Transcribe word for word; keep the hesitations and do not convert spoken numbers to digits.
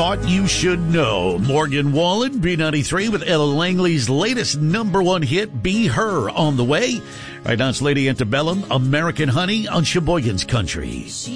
thought you should know. Morgan Wallen, B ninety-three, with Ella Langley's latest number one hit, Be Her, on the way. Right now it's Lady Antebellum, American Honey on Sheboygan's Country.